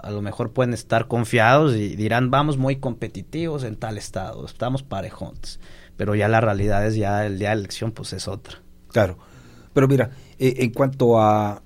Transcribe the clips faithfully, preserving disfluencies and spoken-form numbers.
a lo mejor pueden estar confiados y dirán, vamos muy competitivos en tal estado, estamos parejones, pero ya la realidad es ya el día de elección pues es otra. Claro, pero mira, eh, en cuanto a,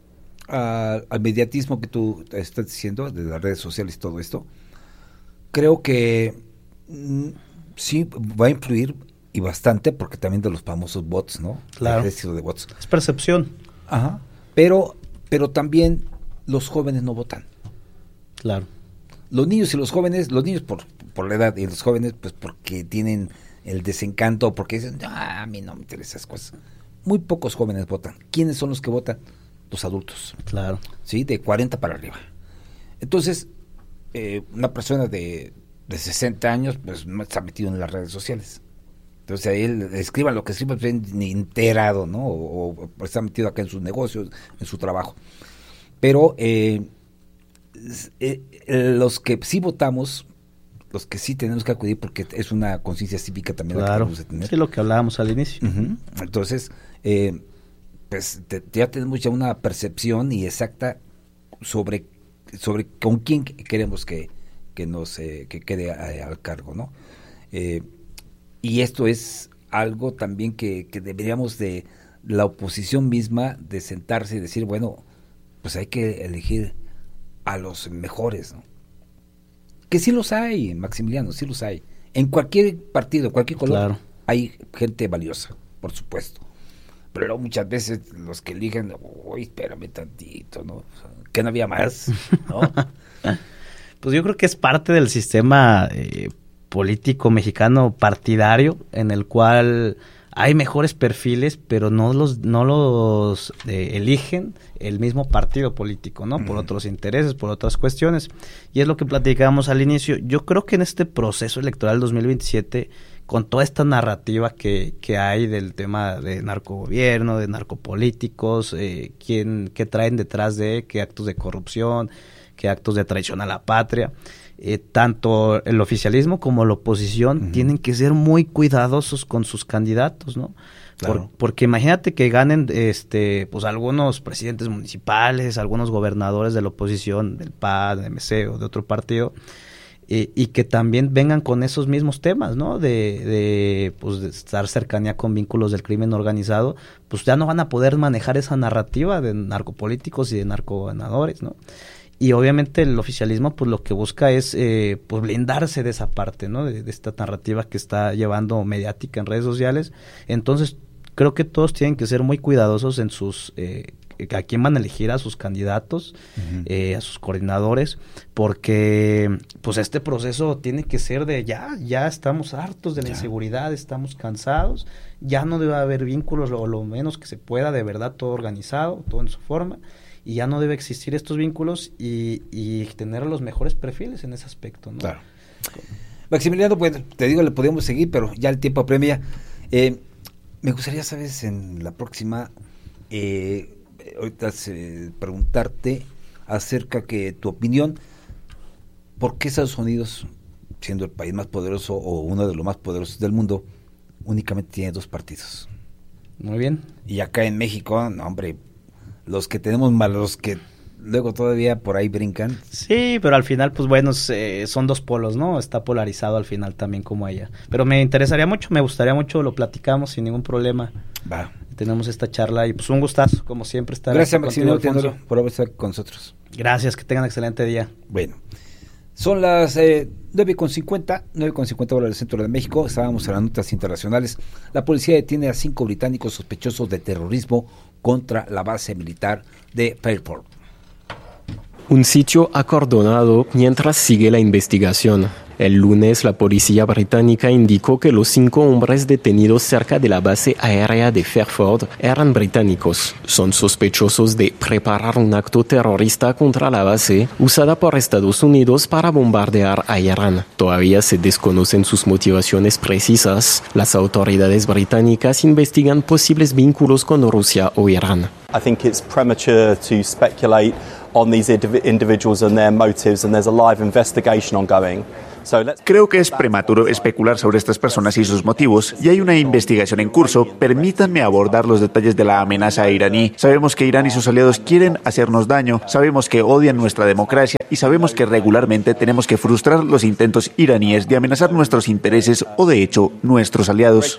a al mediatismo que tú estás diciendo, de las redes sociales y todo esto, creo que mm, sí va a influir y bastante, porque también de los famosos bots, ¿no? Claro. El ejército de bots. Es percepción. Ajá. Pero, pero también los jóvenes no votan. Claro. Los niños y los jóvenes, los niños por, por la edad y los jóvenes pues porque tienen el desencanto, porque dicen, ah, a mí no me interesan esas cosas. Muy pocos jóvenes votan. ¿Quiénes son los que votan? Los adultos. Claro. Sí, de cuarenta para arriba. Entonces, eh, una persona de, de sesenta años pues no está metido en las redes sociales. Entonces a él escriban lo que escriban, pues, ni enterado, ¿no? O, o, o está metido acá en sus negocios, en su trabajo. Pero eh, eh, los que sí votamos, los que sí tenemos que acudir, porque es una conciencia cívica también claro. la que tenemos que tener. Sí, lo que hablábamos al inicio. Uh-huh. Entonces, eh, pues te, ya tenemos ya una percepción y exacta sobre, sobre con quién queremos que, que nos eh, que quede a, al cargo, ¿no? Eh, Y esto es algo también que, que deberíamos de la oposición misma de sentarse y decir, bueno, pues hay que elegir a los mejores, ¿no? Que sí los hay, Maximiliano, sí los hay. En cualquier partido, cualquier color, claro. Hay gente valiosa, por supuesto. Pero luego muchas veces los que eligen, uy, espérame tantito, ¿no? Que no había más, ¿no? Pues yo creo que es parte del sistema eh, político mexicano partidario, en el cual hay mejores perfiles, pero no los no los eh, eligen el mismo partido político, ¿no? Por uh-huh. otros intereses, por otras cuestiones. Y es lo que platicábamos al inicio. Yo creo que en este proceso electoral dos mil veintisiete, con toda esta narrativa que, que hay del tema de narcogobierno, de narcopolíticos, eh, quién, qué traen detrás de, qué actos de corrupción, qué actos de traición a la patria, Eh, tanto el oficialismo como la oposición uh-huh. tienen que ser muy cuidadosos con sus candidatos, ¿no? Claro. Por, porque imagínate que ganen este pues algunos presidentes municipales, algunos gobernadores de la oposición, del P A N, de M C o de otro partido, eh, y que también vengan con esos mismos temas, ¿no? De, de pues de estar cercanía con vínculos del crimen organizado, pues ya no van a poder manejar esa narrativa de narcopolíticos y de narcogobernadores, ¿no? Y obviamente el oficialismo pues lo que busca es eh, pues blindarse de esa parte, ¿no? De, de esta narrativa que está llevando mediática en redes sociales. Entonces creo que todos tienen que ser muy cuidadosos en sus eh, a quién van a elegir a sus candidatos, uh-huh. eh, a sus coordinadores, porque pues este proceso tiene que ser de ya, ya estamos hartos de la ya. inseguridad, estamos cansados, ya no debe haber vínculos, o lo menos que se pueda, de verdad todo organizado, todo en su forma. Y ya no debe existir estos vínculos y, y tener los mejores perfiles en ese aspecto, ¿no? Claro. Maximiliano, bueno, te digo, le podemos seguir, pero ya el tiempo apremia. Eh, me gustaría, sabes, en la próxima, eh, ahorita eh, preguntarte acerca que tu opinión, ¿por qué Estados Unidos, siendo el país más poderoso o uno de los más poderosos del mundo, únicamente tiene dos partidos? Muy bien. Y acá en México, no, hombre, los que tenemos más, los que luego todavía por ahí brincan. Sí, pero al final, pues bueno, eh, son dos polos, ¿no? Está polarizado al final también como ella. Pero me interesaría mucho, me gustaría mucho, lo platicamos sin ningún problema. Va. Tenemos esta charla y pues un gustazo, como siempre, estar Gracias, Maximiliano, por haber estado con nosotros. Gracias, que tengan un excelente día. Bueno, son las eh, nueve con cincuenta, nueve con cincuenta horas del centro de México. Estábamos en las notas internacionales. La policía detiene a cinco británicos sospechosos de terrorismo contra la base militar de Fairport. Un sitio acordonado mientras sigue la investigación. El lunes, la policía británica indicó que los cinco hombres detenidos cerca de la base aérea de Fairford eran británicos. Son sospechosos de preparar un acto terrorista contra la base usada por Estados Unidos para bombardear a Irán. Todavía se desconocen sus motivaciones precisas. Las autoridades británicas investigan posibles vínculos con Rusia o Irán. I think it's premature to speculate on these indiv- individuals and their motives, and there's a live investigation ongoing. Creo que es prematuro especular sobre estas personas y sus motivos, y hay una investigación en curso. Permítanme abordar los detalles de la amenaza iraní. Sabemos que Irán y sus aliados quieren hacernos daño, sabemos que odian nuestra democracia y sabemos que regularmente tenemos que frustrar los intentos iraníes de amenazar nuestros intereses o, de hecho, nuestros aliados.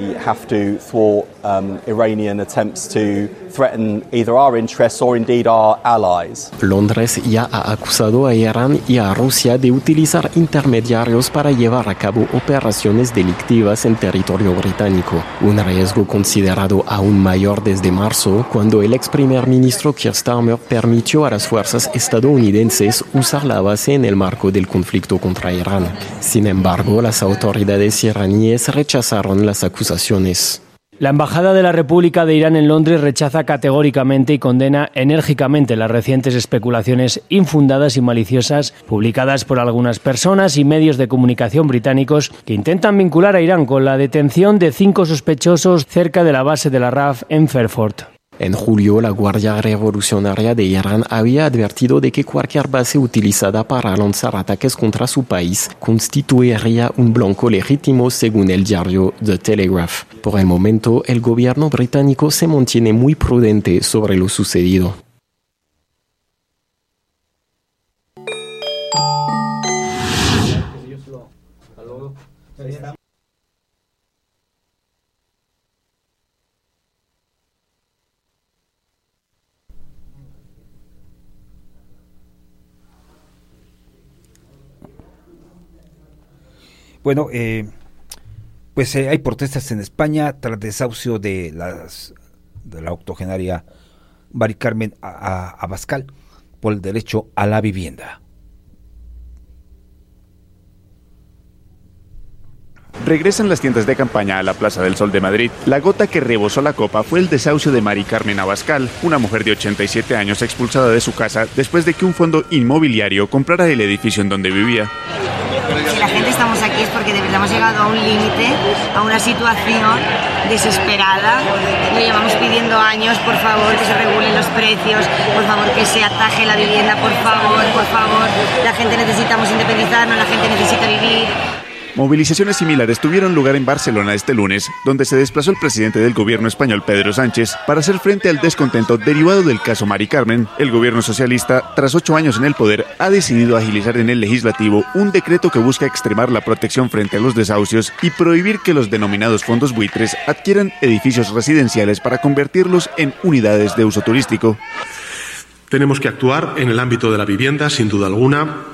Londres ya ha acusado a Irán y a Rusia de utilizar intermediarios para llevar a cabo operaciones delictivas en territorio británico, un riesgo considerado aún mayor desde marzo, cuando el ex primer ministro Keir Starmer permitió a las fuerzas estadounidenses usar la base en el marco del conflicto contra Irán. Sin embargo, las autoridades iraníes rechazaron las acusaciones. La Embajada de la República de Irán en Londres rechaza categóricamente y condena enérgicamente las recientes especulaciones infundadas y maliciosas publicadas por algunas personas y medios de comunicación británicos que intentan vincular a Irán con la detención de cinco sospechosos cerca de la base de la R A F en Fairford. En julio, la Guardia Revolucionaria de Irán había advertido de que cualquier base utilizada para lanzar ataques contra su país constituiría un blanco legítimo, según el diario The Telegraph. Por el momento, el gobierno británico se mantiene muy prudente sobre lo sucedido. Bueno, eh, pues eh, hay protestas en España tras desahucio de, las, de la octogenaria Mari Carmen Abascal por el derecho a la vivienda. Regresan las tiendas de campaña a la Plaza del Sol de Madrid. La gota que rebosó la copa fue el desahucio de Mari Carmen Abascal, una mujer de ochenta y siete años expulsada de su casa después de que un fondo inmobiliario comprara el edificio en donde vivía. Si la gente estamos aquí es porque de verdad hemos llegado a un límite, a una situación desesperada. Lo llevamos pidiendo años, por favor, que se regulen los precios, por favor, que se ataje la vivienda, por favor, por favor. La gente necesitamos independizarnos, la gente necesita vivir. Movilizaciones similares tuvieron lugar en Barcelona este lunes, donde se desplazó el presidente del gobierno español, Pedro Sánchez, para hacer frente al descontento derivado del caso Mari Carmen. El gobierno socialista, tras ocho años en el poder, ha decidido agilizar en el legislativo un decreto que busca extremar la protección frente a los desahucios y prohibir que los denominados fondos buitres adquieran edificios residenciales para convertirlos en unidades de uso turístico. Tenemos que actuar en el ámbito de la vivienda, sin duda alguna.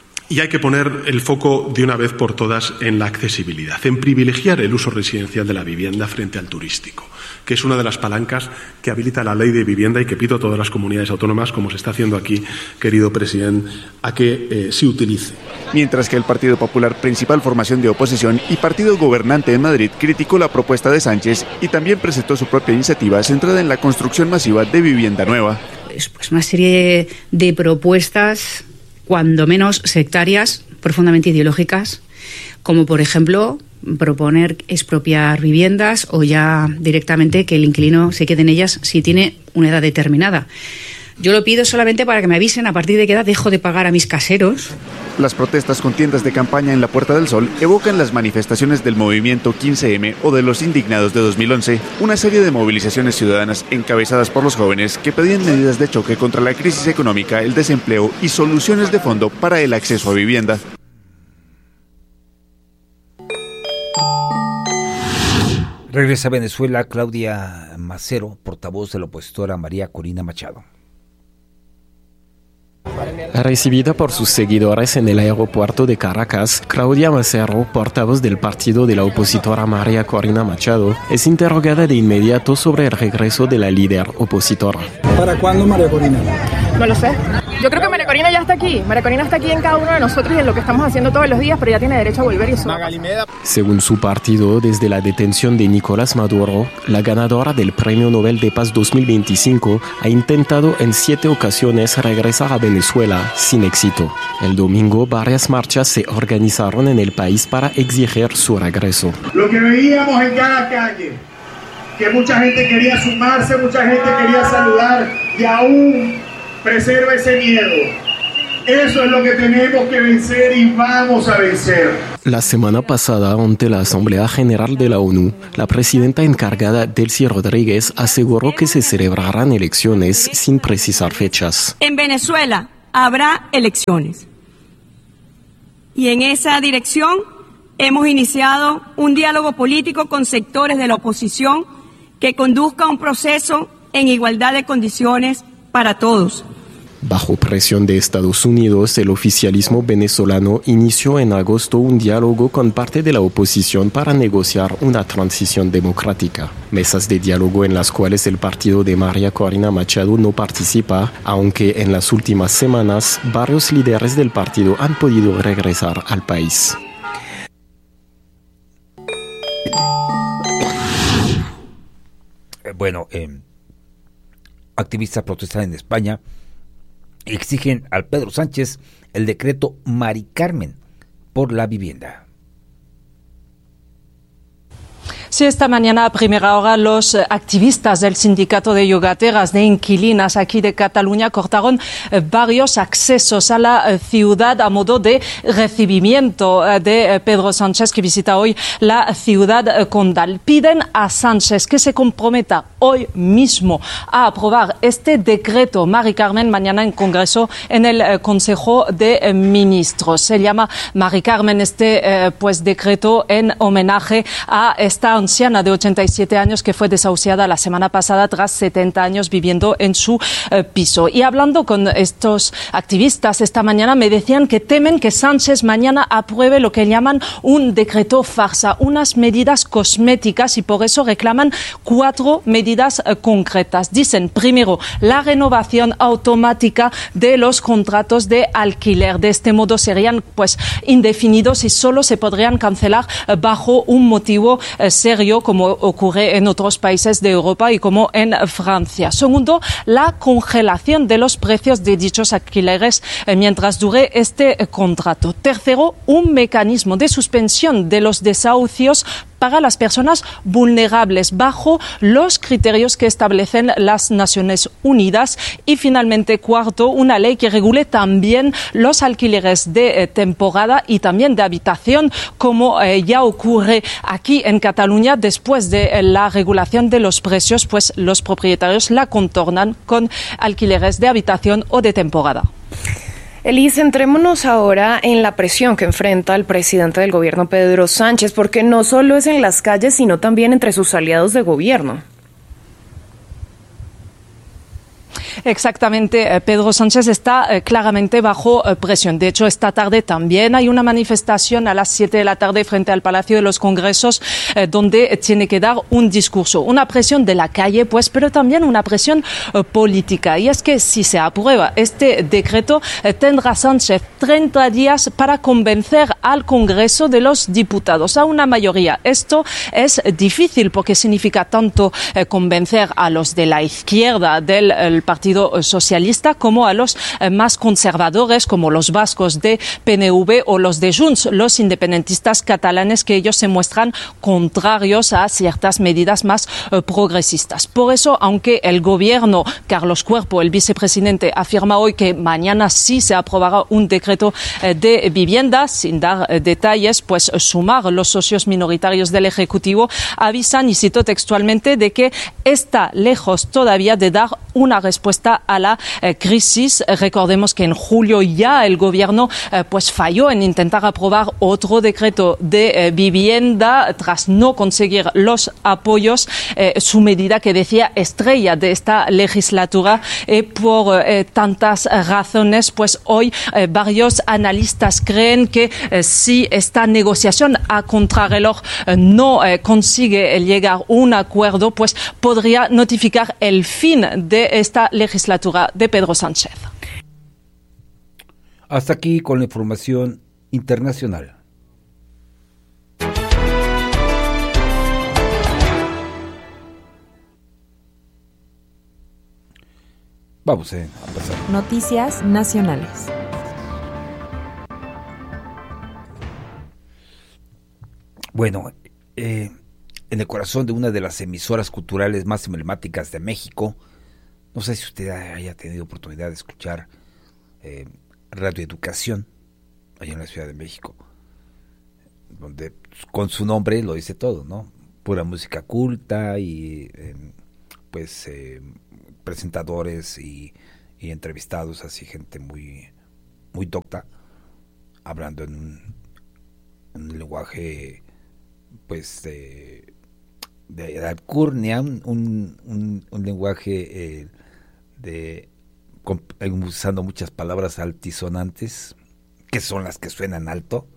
Y hay que poner el foco de una vez por todas en la accesibilidad, en privilegiar el uso residencial de la vivienda frente al turístico, que es una de las palancas que habilita la ley de vivienda y que pido a todas las comunidades autónomas, como se está haciendo aquí, querido presidente, a que eh, se utilice. Mientras que el Partido Popular, principal formación de oposición y partido gobernante en Madrid, criticó la propuesta de Sánchez y también presentó su propia iniciativa centrada en la construcción masiva de vivienda nueva. Pues, pues una serie de propuestas, cuando menos sectarias, profundamente ideológicas, como por ejemplo proponer expropiar viviendas o ya directamente que el inquilino se quede en ellas si tiene una edad determinada. Yo lo pido solamente para que me avisen a partir de qué edad dejo de pagar a mis caseros. Las protestas con tiendas de campaña en la Puerta del Sol evocan las manifestaciones del movimiento quince eme o de los indignados de dos mil once, una serie de movilizaciones ciudadanas encabezadas por los jóvenes que pedían medidas de choque contra la crisis económica, el desempleo y soluciones de fondo para el acceso a vivienda. Regresa a Venezuela Claudia Macero, portavoz de la opositora María Corina Machado. Recibida por sus seguidores en el aeropuerto de Caracas, Claudia Macero, portavoz del partido de la opositora María Corina Machado, es interrogada de inmediato sobre el regreso de la líder opositora. ¿Para cuándo, María Corina? No lo sé. Yo creo que María Corina ya está aquí. María Corina está aquí en cada uno de nosotros y en lo que estamos haciendo todos los días, pero ya tiene derecho a volver y eso. Según su partido, desde la detención de Nicolás Maduro, la ganadora del Premio Nobel de Paz dos mil veinticinco ha intentado en siete ocasiones regresar a Venezuela sin éxito. El domingo, varias marchas se organizaron en el país para exigir su regreso. Lo que veíamos en cada calle, que mucha gente quería sumarse, mucha gente quería saludar y aún preserva ese miedo. Eso es lo que tenemos que vencer y vamos a vencer. La semana pasada, ante la Asamblea General de la ONU, la presidenta encargada, Delcy Rodríguez, aseguró que se celebrarán elecciones sin precisar fechas. En Venezuela habrá elecciones. Y en esa dirección hemos iniciado un diálogo político con sectores de la oposición que conduzca a un proceso en igualdad de condiciones para todos. Bajo presión de Estados Unidos, el oficialismo venezolano inició en agosto un diálogo con parte de la oposición para negociar una transición democrática. Mesas de diálogo en las cuales el partido de María Corina Machado no participa, aunque en las últimas semanas varios líderes del partido han podido regresar al país. Bueno, eh, activistas protestan en España y exigen al Pedro Sánchez el decreto Mari Carmen por la vivienda. Sí, esta mañana a primera hora los activistas del sindicato de yogateras de inquilinas aquí de Cataluña cortaron eh, varios accesos a la eh, ciudad a modo de recibimiento eh, de eh, Pedro Sánchez, que visita hoy la ciudad eh, condal. Piden a Sánchez que se comprometa hoy mismo a aprobar este decreto Mari Carmen mañana en Congreso en el eh, Consejo de eh, Ministros. Se llama Mari Carmen este eh, pues decreto en homenaje a esta anciana de ochenta y siete años que fue desahuciada la semana pasada tras setenta años viviendo en su eh, piso. Y hablando con estos activistas esta mañana me decían que temen que Sánchez mañana apruebe lo que llaman un decreto farsa, unas medidas cosméticas, y por eso reclaman cuatro medidas eh, concretas. Dicen, primero, la renovación automática de los contratos de alquiler. De este modo serían pues indefinidos y solo se podrían cancelar eh, bajo un motivo eh, serio, como ocurre en otros países de Europa y como en Francia. Segundo, la congelación de los precios de dichos alquileres eh, mientras dure este eh, contrato. Tercero, un mecanismo de suspensión de los desahucios para las personas vulnerables bajo los criterios que establecen las Naciones Unidas. Y finalmente, cuarto, una ley que regule también los alquileres de eh, temporada y también de habitación, como eh, ya ocurre aquí en Cataluña. Después de eh, la regulación de los precios, pues los propietarios la contornan con alquileres de habitación o de temporada. Eli, centrémonos ahora en la presión que enfrenta el presidente del gobierno, Pedro Sánchez, porque no solo es en las calles, sino también entre sus aliados de gobierno. Exactamente, Pedro Sánchez está eh, claramente bajo eh, presión. De hecho, esta tarde también hay una manifestación a las siete de la tarde frente al Palacio de los Congresos eh, donde tiene que dar un discurso. Una presión de la calle, pues, pero también una presión eh, política. Y es que si se aprueba este decreto, eh, tendrá Sánchez treinta días para convencer al Congreso de los Diputados a una mayoría. Esto es difícil porque significa tanto eh, convencer a los de la izquierda del el Partido Socialista como a los eh, más conservadores, como los vascos de P N V o los de Junts, los independentistas catalanes, que ellos se muestran contrarios a ciertas medidas más eh, progresistas. Por eso, aunque el gobierno, Carlos Cuerpo, el vicepresidente, afirma hoy que mañana sí se aprobará un decreto eh, de vivienda, sin dar eh, detalles, pues sumar los socios minoritarios del Ejecutivo avisan, y cito textualmente, de que está lejos todavía de dar una respuesta a la eh, crisis. Recordemos que en julio ya el gobierno eh, pues falló en intentar aprobar otro decreto de eh, vivienda tras no conseguir los apoyos. Eh, su medida, que decía estrella de esta legislatura, eh, por eh, tantas razones, pues hoy eh, varios analistas creen que eh, si esta negociación a contrarreloj eh, no eh, consigue llegar a un acuerdo, pues podría notificar el fin de esta legislatura de Pedro Sánchez. Hasta aquí con la información internacional. Vamos eh, a pasar. Noticias nacionales. Bueno, eh, en el corazón de una de las emisoras culturales más emblemáticas de México, no sé si usted haya tenido oportunidad de escuchar eh, Radio Educación, allá en la Ciudad de México, donde con su nombre lo dice todo, ¿no? Pura música culta y eh, pues eh, presentadores y, y entrevistados, así gente muy, muy docta, hablando en un, un lenguaje pues de, de alcurnia, un, un, un lenguaje eh, de con, usando muchas palabras altisonantes, que son las que suenan alto.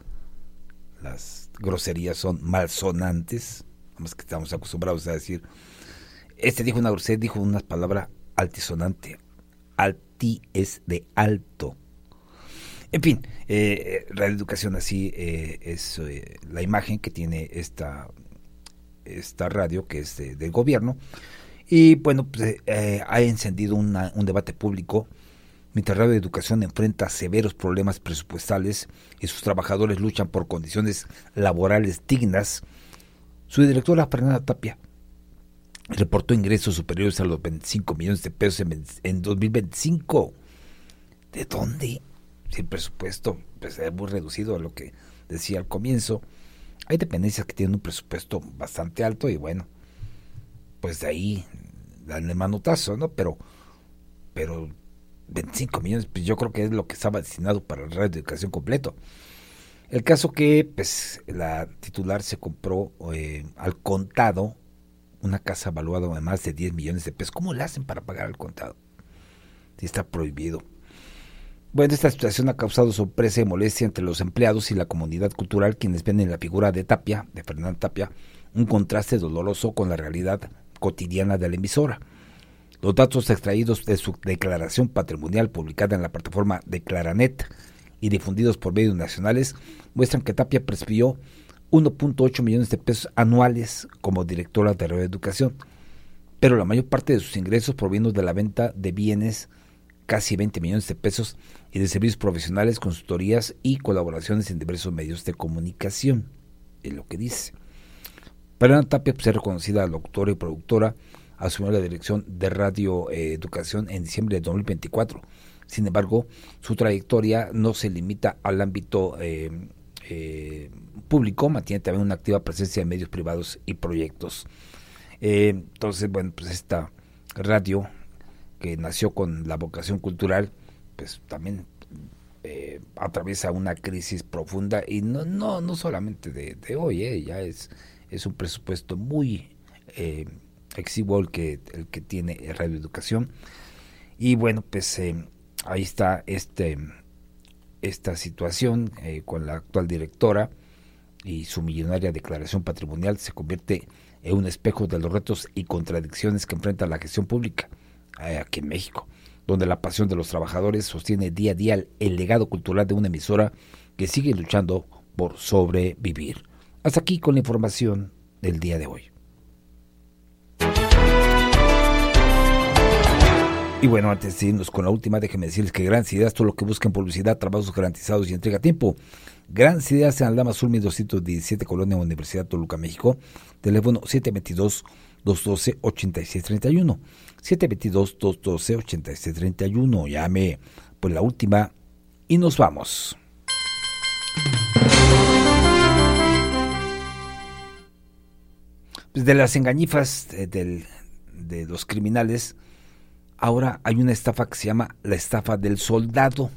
Las groserías son malsonantes, más que estamos acostumbrados a decir, este dijo una grosería, dijo una palabra altisonante. Alti es de alto. En fin, eh, Radio Educación así eh, es eh, la imagen que tiene esta, esta radio, que es de, del gobierno. Y bueno, pues, eh, ha encendido una, un debate público. Mientras Radio Educación enfrenta severos problemas presupuestales y sus trabajadores luchan por condiciones laborales dignas, su directora Fernanda Tapia reportó ingresos superiores a los veinticinco millones de pesos en, en dos mil veinticinco. ¿De dónde? Si el presupuesto pues, es muy reducido a lo que decía al comienzo. Hay dependencias que tienen un presupuesto bastante alto y bueno, pues de ahí dan el manotazo, ¿no? Pero, pero veinticinco millones, pues yo creo que es lo que estaba destinado para el Radio de Educación completo. El caso que pues la titular se compró eh, al contado una casa valuada en más de diez millones de pesos. ¿Cómo le hacen para pagar al contado? Si está prohibido. Bueno, esta situación ha causado sorpresa y molestia entre los empleados y la comunidad cultural, quienes ven en la figura de Tapia, de Fernanda Tapia, un contraste doloroso con la realidad cotidiana de la emisora. Los datos extraídos de su declaración patrimonial publicada en la plataforma Declaranet y difundidos por medios nacionales muestran que Tapia percibió uno punto ocho millones de pesos anuales como directora de Radio Educación, pero la mayor parte de sus ingresos provienen de la venta de bienes, casi veinte millones de pesos, y de servicios profesionales, consultorías y colaboraciones en diversos medios de comunicación, es lo que dice. Fernanda Tapia, pues, es reconocida locutora y productora, asumió la dirección de Radio eh, Educación en diciembre de dos mil veinticuatro. Sin embargo, su trayectoria no se limita al ámbito eh, eh, público, mantiene también una activa presencia en medios privados y proyectos. Eh, entonces, bueno, pues esta radio que nació con la vocación cultural, pues también eh, atraviesa una crisis profunda y no no no solamente de, de hoy, eh, ya es es un presupuesto muy eh, exiguo el que el que tiene Radio Educación. Y bueno, pues eh, ahí está este esta situación eh, con la actual directora y su millonaria declaración patrimonial se convierte en un espejo de los retos y contradicciones que enfrenta la gestión pública eh, aquí en México, donde la pasión de los trabajadores sostiene día a día el, el legado cultural de una emisora que sigue luchando por sobrevivir. Hasta aquí con la información del día de hoy. Y bueno, antes de irnos con la última, déjenme decirles que Grandes Ideas, todo lo que busquen publicidad, trabajos garantizados y entrega a tiempo. Grandes Ideas en Aldama Sur, mil doscientos diecisiete, Colonia Universidad Toluca, México. Teléfono siete dos dos, dos uno dos, ocho seis tres uno. siete dos dos, dos uno dos, ocho seis tres uno. Llame por la última y nos vamos. Pues de las engañifas de, de, de los criminales, ahora hay una estafa que se llama la estafa del soldado.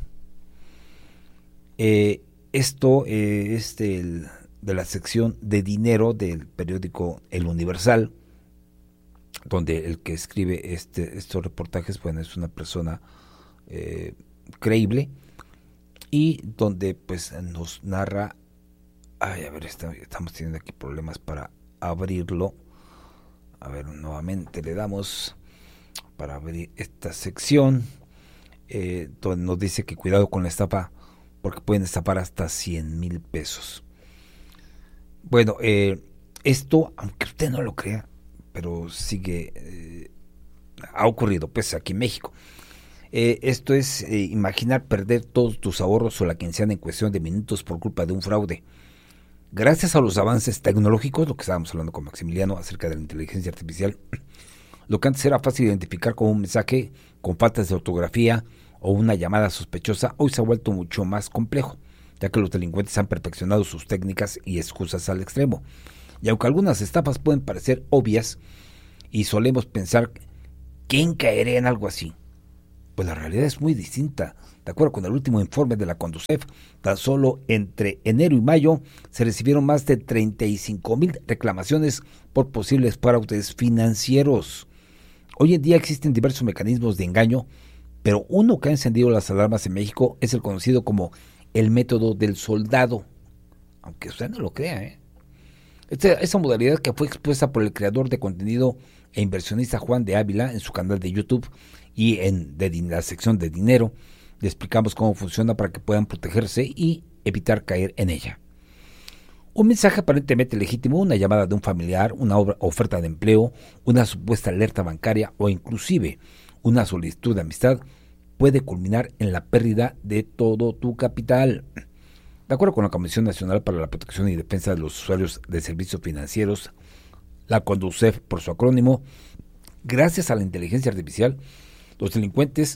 Eh, esto eh, es del, de la sección de dinero del periódico El Universal, donde el que escribe este, estos reportajes, bueno, es una persona eh, creíble, y donde pues nos narra, ay, a ver, está, estamos teniendo aquí problemas para abrirlo. A ver, nuevamente le damos para abrir esta sección, eh, donde nos dice que cuidado con la estafa, porque pueden estafar hasta cien mil pesos. Bueno, eh, esto, aunque usted no lo crea, pero sigue, eh, ha ocurrido pues aquí en México. Eh, esto es eh, imaginar perder todos tus ahorros o la quincena en cuestión de minutos por culpa de un fraude. Gracias a los avances tecnológicos, lo que estábamos hablando con Maximiliano acerca de la inteligencia artificial, lo que antes era fácil identificar como un mensaje con faltas de ortografía o una llamada sospechosa hoy se ha vuelto mucho más complejo, ya que los delincuentes han perfeccionado sus técnicas y excusas al extremo. Y aunque algunas estafas pueden parecer obvias y solemos pensar, ¿quién caería en algo así? Pues la realidad es muy distinta. De acuerdo con el último informe de la Conducef, tan solo entre enero y mayo se recibieron más de treinta y cinco mil reclamaciones por posibles fraudes financieros. Hoy en día existen diversos mecanismos de engaño, pero uno que ha encendido las alarmas en México es el conocido como el método del soldado. Aunque usted no lo crea, ¿eh? Esta, esa modalidad que fue expuesta por el creador de contenido e inversionista Juan de Ávila en su canal de YouTube y en de, la sección de dinero, le explicamos cómo funciona para que puedan protegerse y evitar caer en ella. Un mensaje aparentemente legítimo, una llamada de un familiar, una obra, oferta de empleo, una supuesta alerta bancaria o inclusive una solicitud de amistad puede culminar en la pérdida de todo tu capital. De acuerdo con la Comisión Nacional para la Protección y Defensa de los Usuarios de Servicios Financieros, la Conducef por su acrónimo, gracias a la inteligencia artificial, los delincuentes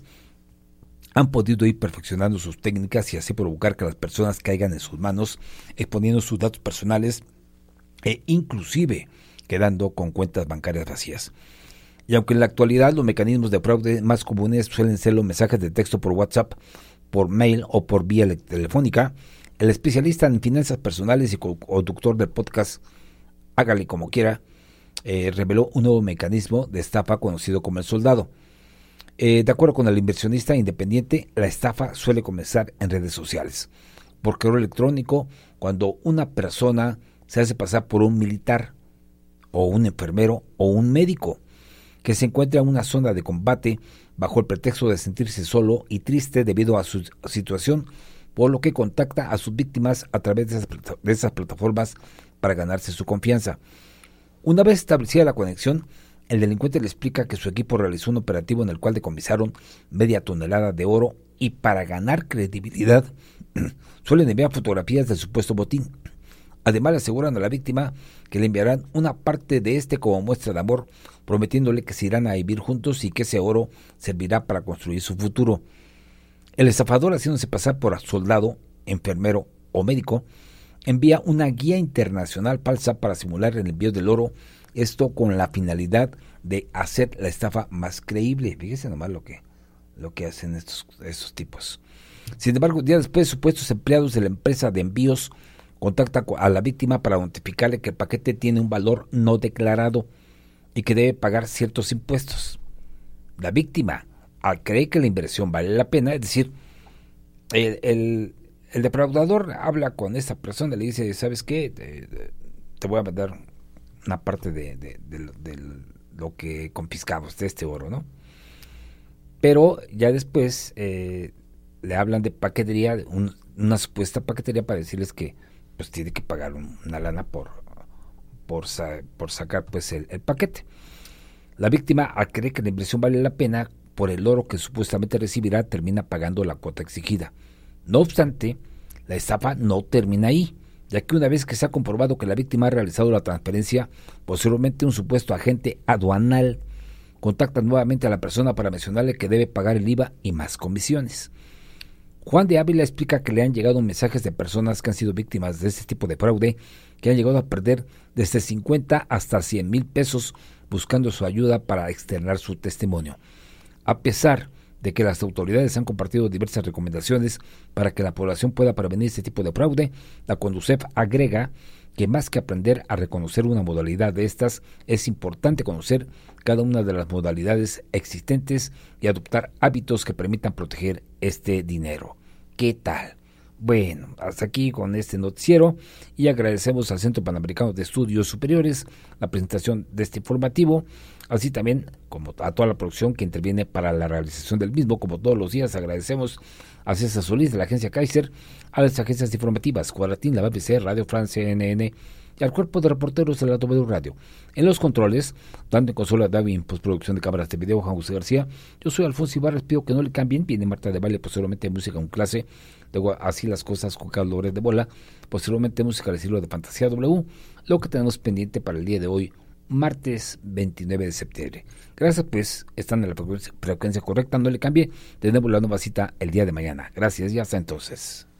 han podido ir perfeccionando sus técnicas y así provocar que las personas caigan en sus manos, exponiendo sus datos personales e inclusive quedando con cuentas bancarias vacías. Y aunque en la actualidad los mecanismos de fraude más comunes suelen ser los mensajes de texto por WhatsApp, por mail o por vía telefónica, el especialista en finanzas personales y conductor del podcast Hágale Como Quiera, eh, reveló un nuevo mecanismo de estafa conocido como el soldado. Eh, de acuerdo con el inversionista independiente, la estafa suele comenzar en redes sociales, por correo electrónico, cuando una persona se hace pasar por un militar, o un enfermero, o un médico, que se encuentra en una zona de combate bajo el pretexto de sentirse solo y triste debido a su situación, por lo que contacta a sus víctimas a través de esas, de esas plataformas para ganarse su confianza. Una vez establecida la conexión, el delincuente le explica que su equipo realizó un operativo en el cual decomisaron media tonelada de oro y para ganar credibilidad suelen enviar fotografías del supuesto botín. Además le aseguran a la víctima que le enviarán una parte de este como muestra de amor, prometiéndole que se irán a vivir juntos y que ese oro servirá para construir su futuro. El estafador, haciéndose pasar por soldado, enfermero o médico, envía una guía internacional falsa para simular el envío del oro, esto con la finalidad de hacer la estafa más creíble. Fíjese nomás lo que, lo que hacen estos, estos tipos. Sin embargo, días después, supuestos empleados de la empresa de envíos contactan a la víctima para notificarle que el paquete tiene un valor no declarado y que debe pagar ciertos impuestos. La víctima, al creer que la inversión vale la pena, es decir, el, el, el defraudador habla con esta persona y le dice, ¿sabes qué? Te, te voy a mandar una parte de, de, de, de lo que confiscamos de este oro, ¿no? Pero ya después eh, le hablan de paquetería, un, una supuesta paquetería para decirles que pues tiene que pagar un, una lana por, por, sa, por sacar pues el, el paquete. La víctima, al creer que la inversión vale la pena, por el oro que supuestamente recibirá, termina pagando la cuota exigida. No obstante, la estafa no termina ahí, ya que una vez que se ha comprobado que la víctima ha realizado la transferencia, posteriormente un supuesto agente aduanal contacta nuevamente a la persona para mencionarle que debe pagar el I V A y más comisiones. Juan de Ávila explica que le han llegado mensajes de personas que han sido víctimas de este tipo de fraude, que han llegado a perder desde cincuenta hasta cien mil pesos buscando su ayuda para externar su testimonio. A pesar de que las autoridades han compartido diversas recomendaciones para que la población pueda prevenir este tipo de fraude, la Conducef agrega que más que aprender a reconocer una modalidad de estas, es importante conocer cada una de las modalidades existentes y adoptar hábitos que permitan proteger este dinero. ¿Qué tal? Bueno, hasta aquí con este noticiero y agradecemos al Centro Panamericano de Estudios Superiores la presentación de este informativo, así también como a toda la producción que interviene para la realización del mismo. Como todos los días agradecemos a César Solís de la agencia Kaiser, a las agencias informativas Cuadratín, la B B C, Radio Francia, C N N y al cuerpo de reporteros de la W Radio. En los controles, dando en consola David en postproducción de cámaras de video, Juan José García. Yo soy Alfonso Ibarra, pido que no le cambien. Viene Marta de Baile, posteriormente música en clase, luego Así las cosas con Carlos Lórez de Bola, posteriormente música al estilo de Fantasía W. Lo que tenemos pendiente para el día de hoy, martes veintinueve de septiembre. Gracias, pues, están en la frecuencia correcta, no le cambie. Tenemos la nueva cita el día de mañana. Gracias y hasta entonces.